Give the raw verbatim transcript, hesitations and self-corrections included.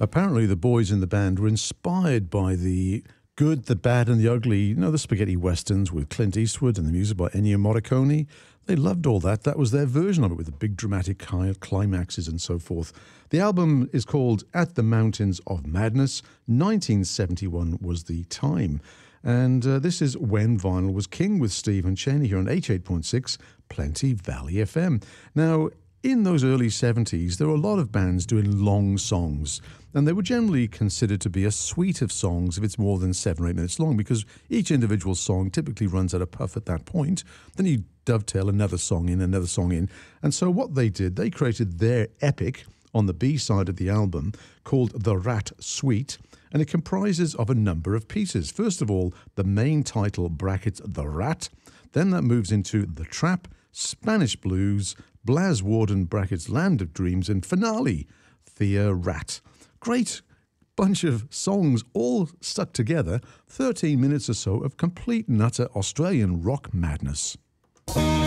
Apparently, the boys in the band were inspired by the good, the bad, and the ugly. You know, the spaghetti westerns with Clint Eastwood and the music by Ennio Morricone. They loved all that. That was their version of it, with the big dramatic high climaxes and so forth. The album is called At the Mountains of Madness. nineteen seventy-one was the time. And uh, this is When Vinyl Was King with Steve and Cheney here on eighty-eight point six Plenty Valley F M. Now, in those early seventies, there were a lot of bands doing long songs, and they were generally considered to be a suite of songs if it's more than seven or eight minutes long, because each individual song typically runs at a puff at that point. Then you dovetail another song in, another song in. And so what they did, they created their epic on the B side of the album called The Rat Suite, and it comprises of a number of pieces. First of all, the main title brackets The Rat, then that moves into The Trap, Spanish Blues, Blas Warden brackets Land of Dreams, and finale, Thea Rat. Great bunch of songs all stuck together, thirteen minutes or so of complete and utter Australian rock madness.